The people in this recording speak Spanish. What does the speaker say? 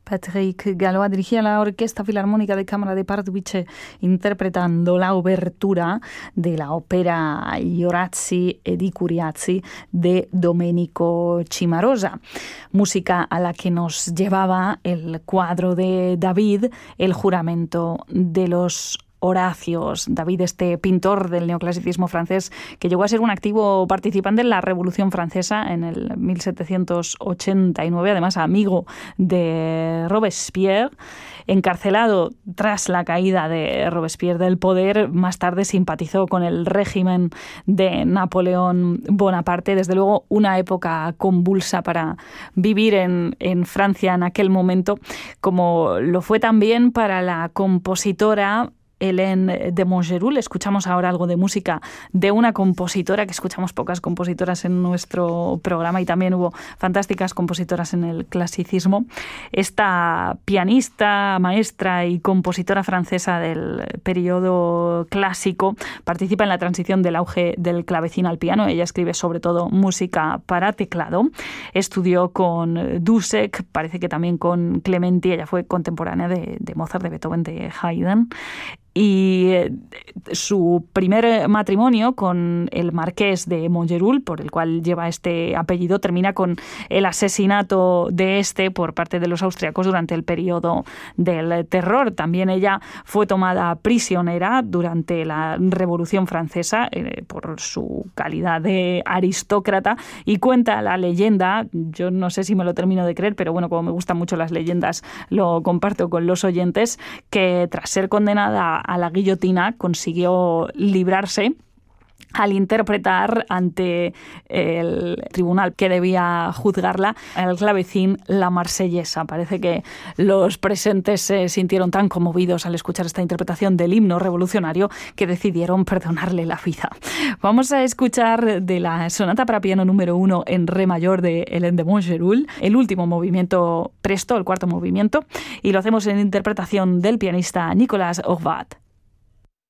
Patrick Gallois dirigía la Orquesta Filarmónica de Cámara de Pardubice interpretando la obertura de la ópera Gli Orazzi ed i Curiazi de Domenico Cimarosa, música a la que nos llevaba el cuadro de David, El juramento de los Horacios. David, este pintor del neoclasicismo francés que llegó a ser un activo participante en la Revolución Francesa en el 1789, además amigo de Robespierre, encarcelado tras la caída de Robespierre del poder, más tarde simpatizó con el régimen de Napoleón Bonaparte. Desde luego, una época convulsa para vivir en Francia en aquel momento, como lo fue también para la compositora Hélène de Montgeroul. Escuchamos ahora algo de música de una compositora, que escuchamos pocas compositoras en nuestro programa y también hubo fantásticas compositoras en el clasicismo. Esta pianista, maestra y compositora francesa del periodo clásico participa en la transición del auge del clavecín al piano. Ella escribe sobre todo música para teclado. Estudió con Dussek, parece que también con Clementi. Ella fue contemporánea de Mozart, de Beethoven, de Haydn. Y su primer matrimonio con el marqués de Montgeroul, por el cual lleva este apellido, termina con el asesinato de este por parte de los austriacos durante el periodo del terror. También ella fue tomada prisionera durante la Revolución Francesa por su calidad de aristócrata, y cuenta la leyenda, yo no sé si me lo termino de creer, pero bueno, como me gustan mucho las leyendas, lo comparto con los oyentes, que tras ser condenada a la guillotina consiguió librarse al interpretar ante el tribunal que debía juzgarla el clavecín La Marsellesa. Parece que los presentes se sintieron tan conmovidos al escuchar esta interpretación del himno revolucionario que decidieron perdonarle la vida. Vamos a escuchar de la sonata para piano número 1 en re mayor de Hélène de Montgeroul, el último movimiento presto, el cuarto movimiento, y lo hacemos en interpretación del pianista Nicolas Horvat.